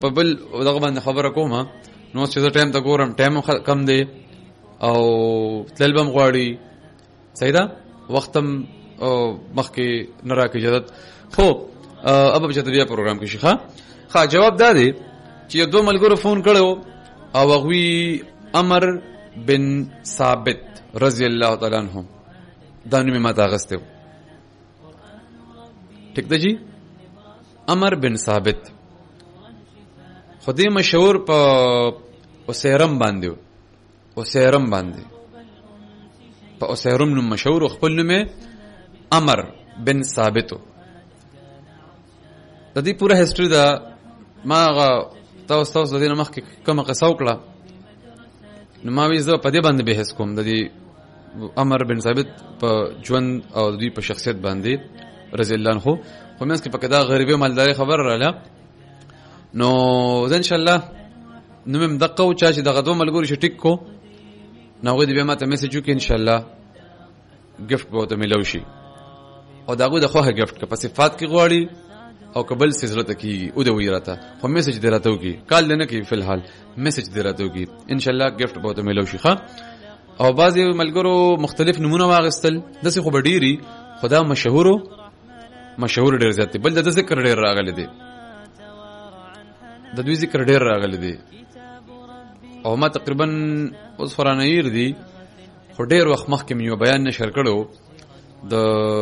په بل دغه باندې خبره کومه نو چې زه ټایم ته ګورم ټایم کم دی او تلل بم غواړي صحیح ده وختم مخکې نه راکې اجازت خو اب چې بیا پروګرام کې شيخه ها جواب دا دی چې یو دوه ملګرو فون کړو او هغوی عمر بن ثابت رضی الله تعالی عنہ دا نوم ما ته اغسته ٹھیک ده جی عمر بن ثابت خدای مشهور په اسیرم باندې په اسیرم نوم مشهور خپل نوم عمر بن ثابت د دې پوره هیستوري دا ما تاسو د دې مخکې کومه قصه وکړه نو ما وی زه په دې باندې بحث کوم د دې عمر بن ثابت په ژوند او د دې په شخصیت باندې رضی الله عنه خو مې اسکه په کدا غریبه مالداري خبر رااله نو ان شاء الله نو مې دقه او چې دغه دوه ملګرو شټیک کو نو غوډي به ماته میسج وکړي ان شاء الله گیفت به ته ملو شي او داغه د خوخه گیفت کا په صفات کې غواړي او قبل سزرت کی او د ویراته خو میسج دراتو کی کال نه کی فی الحال میسج دراتو کی ان شاء الله گیفت به ته ملو شي ښه او بعضی ملګرو مختلف نمونه واغستل دسه خو ډیری خدا مشهور ډیر زیات بل د ذکر ډیر راغلی دی د دوی ذکر ډیر راغلی دی او ما تقریبا اوس فرانیر دی خو ډیر وخت مخکې یو بیان نشر کړو د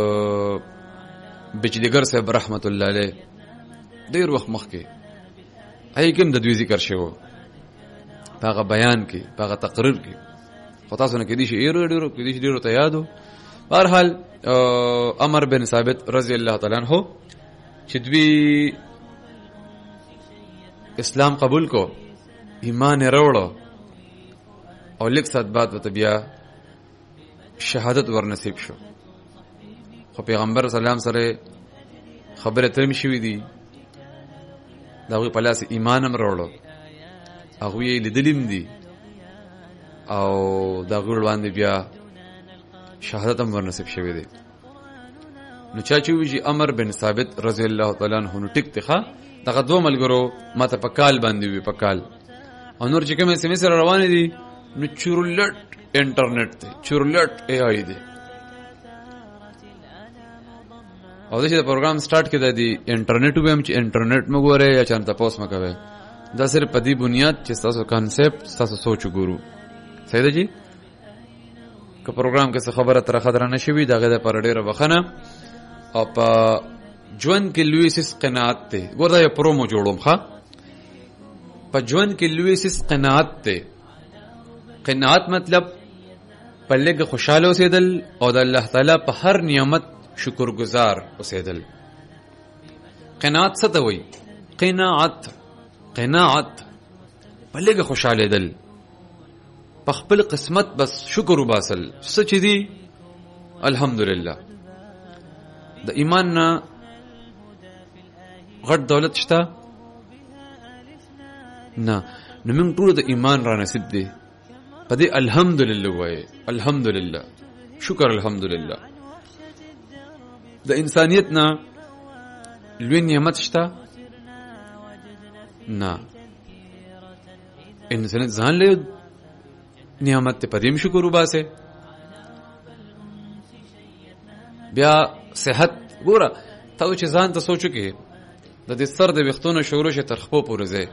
بچدګر صاحب رحمت الله علیه ډیر وخت مخکې ایګم د دوی ذکر شوی هغه بیان کې هغه تقریر کې خو تاسو نه کې دي شي ډیرو ته یادو بهرحال عمر بن ثابت رضی الله تعالی عنہ چې دوی اسلام قبول کو ایمان وروړو او لیک سات بعد وته بیا شهادت ورنصیب شو خو پیغمبر سلام سره خبره ترم شوې دي داوی په لاس ایمان هم وروړو هغه یې لیدلیم دي او دا ګور باندې بیا شهادت هم ورنصیب شوې دي نو چا چې ویږي عمر بن ثابت رضی الله تعالی عنہ نو ټیک ته دغه دوه ملګرو ماته په کال باندې وی په کال او نور چې کوم اس ام اس روان دي نو چورلټ انټرنیټ ته چورلټ ای آی دی او دا چې پروګرام سٹارټ کړه دی انټرنیټ به هم چې انټرنیټ مګوره یا چانه تاسو مکوي دا صرف په دې بنیاد چې تاسو کانسپټ تاسو سوچ ګورو صحیح ده جی که پروګرام کې څه خبره تر خطر نه شوي دغه د پر ډیره وخنه او په ژوند کې لویسس قناعت ته ګوردا یو پرومو جوړوم ښا په ژوند کې لویسس قناعت ته قناعت مطلب په لږ خوشاله اوسېدل او د الله تعالی په هر نعمت شکرګزار اوسېدل قناعت څه ته وایي قناعت په لږ خوشاله دل په خپل قسمت بس شکر وباسل څه چې دی الحمدلله د ایمان نه غټ دولت شته نه نو موږ ټول د ایمان را نصیب دی په دې الحمدلله وایي الحمدلله شکر الحمدلله د انسانیت نه لوی نعمت شته نه انسانیت ځان له نعمت ته پدیم شکر وباسه بیا صحت ګوره تاسو چې ځان ته سوچو کې د دې سر د وختونو شروع شه ترخپو پورځه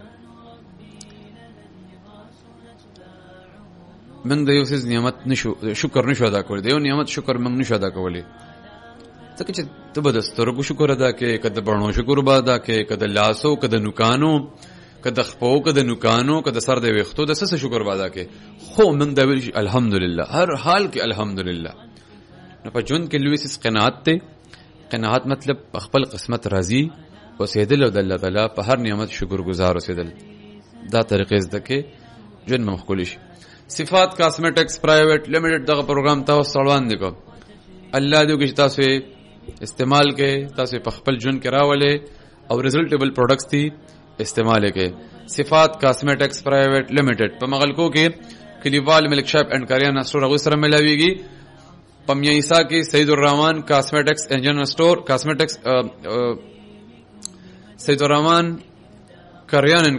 من د یو څه نعمت نشو شکر نشو ادا کول دی یو نعمت شکر موږ نشو ادا کولی ځکه چې ته به د سترګو شکر ادا کې کده بڼو شکر ادا کې کده لاسو کده نوکانو کده خپو کده نوکانو کده سر د وختو د څه شکر ادا کې خو من د ویل الحمدلله هر حال کې الحمدلله نو په ژوند کې لوی څه قناعت ته قناعت مطلب خپل قسمت راضي اوسېدل او د الله تعالی په هر نعمت شکر گزار اوسېدل دا طریقې زده کې ژوند مخکول شي صفات کاسمیټکس پرایویټ لیمیټډ دغه پروګرام تاسو روان دي کو الله دې کې تاسو استعمال کې تاسو په خپل ژوند کې راولې او ریزلټیبل پروډکټس دي استعمال کې صفات کاسمیټکس پرایویټ لیمیټډ په مغلکو کې کلیوال ملک شاپ اینڈ کاریانا سٹور هغه سره ملاويږي پمیایسا کې سید الرحمن کاسمیټکس انجن سٹور کاسمیټکس سید الرحمن کاریانا